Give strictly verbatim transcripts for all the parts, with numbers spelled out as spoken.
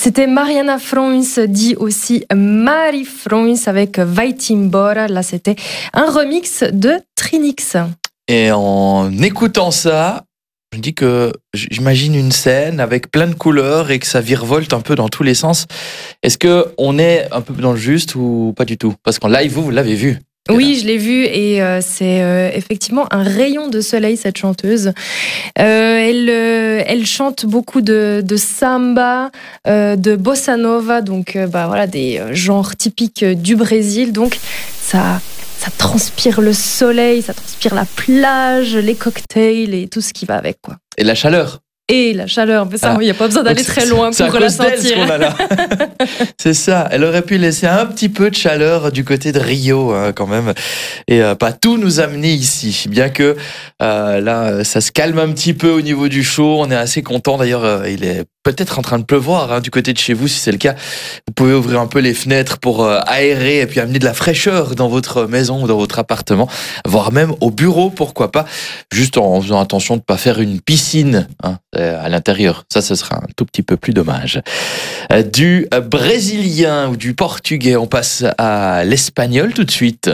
C'était Mariana Frons, dit aussi Marie Frons avec Vaitimbora. Là, c'était un remix de Trinix. Et en écoutant ça, je me dis que j'imagine une scène avec plein de couleurs et que ça virevolte un peu dans tous les sens. Est-ce qu'on est un peu dans le juste ou pas du tout? Parce qu'en live, vous, vous l'avez vu. Oui, je l'ai vu et euh, c'est euh, effectivement un rayon de soleil, cette chanteuse. Euh, elle, euh, elle chante beaucoup de, de samba, euh, de bossa nova, donc euh, bah, voilà, des genres typiques du Brésil. Donc ça, ça transpire le soleil, ça transpire la plage, les cocktails et tout ce qui va avec, quoi. Et la chaleur. Et la chaleur, mais ça, il ah. n'y a pas besoin d'aller très loin c'est pour la sentir. Qu'on a là. C'est ça, elle aurait pu laisser un petit peu de chaleur du côté de Rio, hein, quand même, et euh, pas tout nous amener ici. Bien que euh, là, ça se calme un petit peu au niveau du chaud, on est assez content. D'ailleurs, euh, il est peut-être en train de pleuvoir, hein, du côté de chez vous. Si c'est le cas, vous pouvez ouvrir un peu les fenêtres pour euh, aérer et puis amener de la fraîcheur dans votre maison ou dans votre appartement, voire même au bureau, pourquoi pas, juste en faisant attention de ne pas faire une piscine, hein, à l'intérieur. Ça, ce sera un tout petit peu plus dommage. Du brésilien ou du portugais, on passe à l'espagnol tout de suite.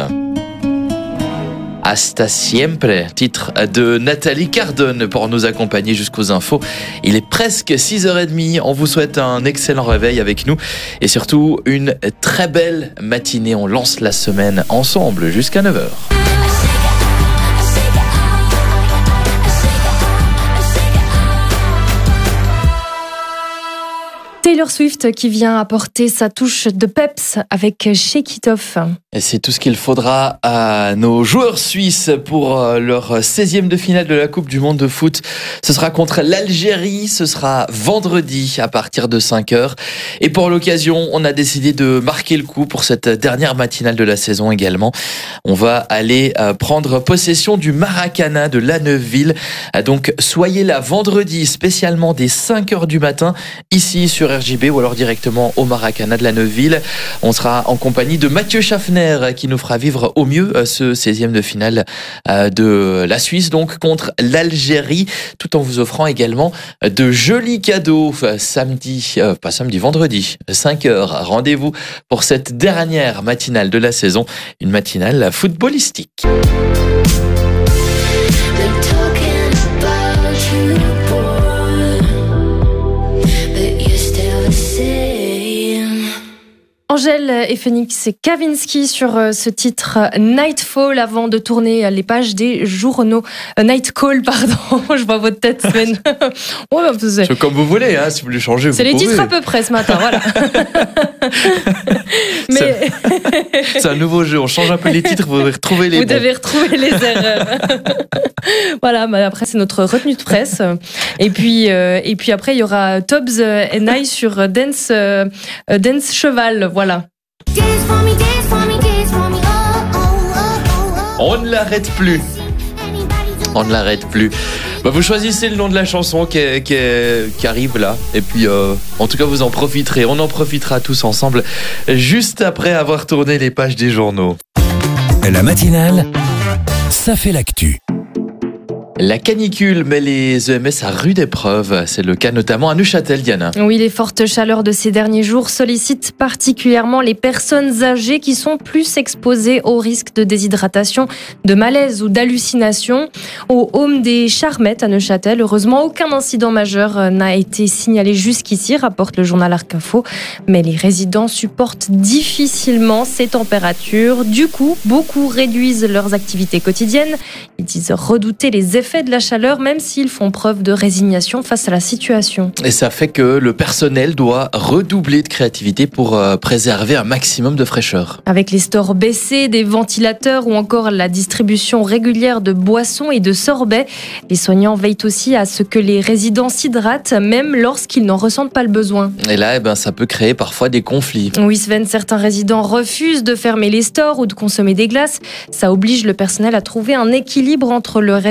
Hasta siempre, titre de Nathalie Cardone pour nous accompagner jusqu'aux infos. Il est presque six heures trente, on vous souhaite un excellent réveil avec nous et surtout une très belle matinée. On lance la semaine ensemble jusqu'à neuf heures. Taylor Swift qui vient apporter sa touche de peps avec Shake It Off. Et c'est tout ce qu'il faudra à nos joueurs suisses pour leur seizième de finale de la Coupe du Monde de foot. Ce sera contre l'Algérie, ce sera vendredi à partir de cinq heures. Et pour l'occasion, on a décidé de marquer le coup pour cette dernière matinale de la saison également. On va aller prendre possession du Maracana de La Neuveville. Donc soyez là vendredi spécialement dès cinq heures du matin ici sur R J B ou alors directement au Maracana de La Neuveville. On sera en compagnie de Mathieu Schaffner qui nous fera vivre au mieux ce seizième de finale de la Suisse donc contre l'Algérie, tout en vous offrant également de jolis cadeaux samedi, euh, pas samedi, vendredi, cinq heures. Rendez-vous pour cette dernière matinale de la saison, une matinale footballistique. Angèle et Phoenix Kavinsky sur ce titre Nightfall avant de tourner les pages des journaux. Euh, Nightcall, pardon, je vois votre tête, Sven. Ouais, c'est... c'est comme vous voulez, hein, si vous voulez changer. C'est vous les pouvez. Titres à peu près ce matin, voilà. Mais... c'est... c'est un nouveau jeu, on change un peu les titres, vous devez retrouver les Vous bons. devez retrouver les erreurs. Voilà, mais après c'est notre retenue de presse. Et puis, euh, et puis après il y aura Tobbs and I sur Dance, euh, Dance Cheval, voilà. On ne l'arrête plus. On ne l'arrête plus. Bah vous choisissez le nom de la chanson qui, est, qui, est, qui arrive là. Et puis, euh, en tout cas, vous en profiterez. On en profitera tous ensemble juste après avoir tourné les pages des journaux. La matinale, ça fait l'actu. La canicule met les E M S à rude épreuve. C'est le cas notamment à Neuchâtel, Diana. Oui, les fortes chaleurs de ces derniers jours sollicitent particulièrement les personnes âgées qui sont plus exposées au risque de déshydratation, de malaise ou d'hallucination. Au Home des Charmettes à Neuchâtel, heureusement, aucun incident majeur n'a été signalé jusqu'ici, rapporte le journal Arc Info. Mais les résidents supportent difficilement ces températures. Du coup, beaucoup réduisent leurs activités quotidiennes. Ils disent redouter les effets de la chaleur, même s'ils font preuve de résignation face à la situation. Et ça fait que le personnel doit redoubler de créativité pour euh, préserver un maximum de fraîcheur. Avec les stores baissés, des ventilateurs ou encore la distribution régulière de boissons et de sorbets, les soignants veillent aussi à ce que les résidents s'hydratent, même lorsqu'ils n'en ressentent pas le besoin. Et là, eh ben, ça peut créer parfois des conflits. Oui, Sven, certains résidents refusent de fermer les stores ou de consommer des glaces. Ça oblige le personnel à trouver un équilibre entre le respect de leurs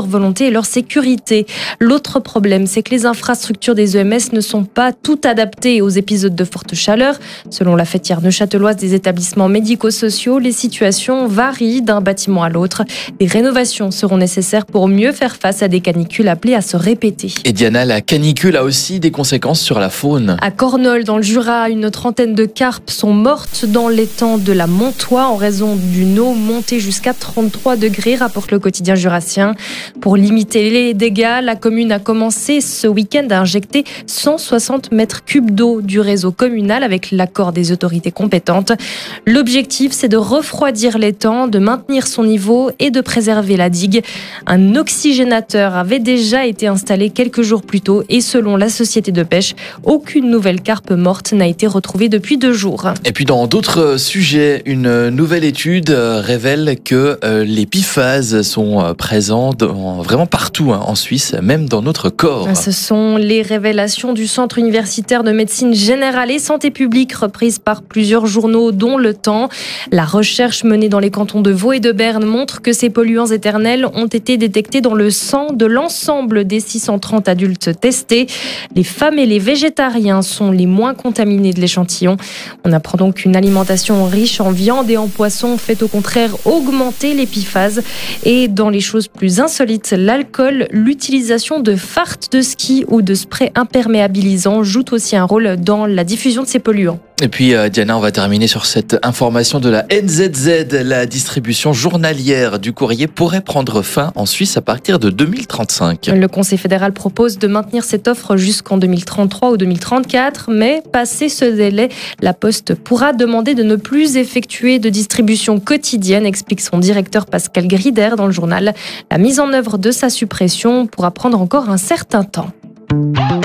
leur volonté et leur sécurité. L'autre problème, c'est que les infrastructures des E M S ne sont pas toutes adaptées aux épisodes de forte chaleur. Selon la fêtière neuchâteloise des établissements médico-sociaux, les situations varient d'un bâtiment à l'autre. Des rénovations seront nécessaires pour mieux faire face à des canicules appelées à se répéter. Et Diana, la canicule a aussi des conséquences sur la faune. À Cornol, dans le Jura, une trentaine de carpes sont mortes dans l'étang de la Montois en raison d'une eau montée jusqu'à trente-trois degrés, rapporte le quotidien jurassien. Pour limiter les dégâts, la commune a commencé ce week-end à injecter cent soixante mètres cubes d'eau du réseau communal avec l'accord des autorités compétentes. L'objectif, c'est de refroidir l'étang, de maintenir son niveau et de préserver la digue. Un oxygénateur avait déjà été installé quelques jours plus tôt et selon la société de pêche, aucune nouvelle carpe morte n'a été retrouvée depuis deux jours. Et puis dans d'autres sujets, une nouvelle étude révèle que les P F A S sont présents dans, vraiment partout hein, en Suisse, même dans notre corps. Ce sont les révélations du Centre universitaire de médecine générale et santé publique reprises par plusieurs journaux dont Le Temps. La recherche menée dans les cantons de Vaud et de Berne montre que ces polluants éternels ont été détectés dans le sang de l'ensemble des six cent trente adultes testés. Les femmes et les végétariens sont les moins contaminés de l'échantillon. On apprend donc qu'une alimentation riche en viande et en poisson fait au contraire augmenter les P F A S. Et dans les choses plus insolites, l'alcool, l'utilisation de fardes de ski ou de sprays imperméabilisants jouent aussi un rôle dans la diffusion de ces polluants. Et puis Diana, on va terminer sur cette information de la N Z Z. La distribution journalière du courrier pourrait prendre fin en Suisse à partir de deux mille trente-cinq. Le Conseil fédéral propose de maintenir cette offre jusqu'en deux mille trente-trois ou deux mille trente-quatre, mais passé ce délai, la Poste pourra demander de ne plus effectuer de distribution quotidienne, explique son directeur Pascal Grider dans le journal. La mise en œuvre de sa suppression pourra prendre encore un certain temps.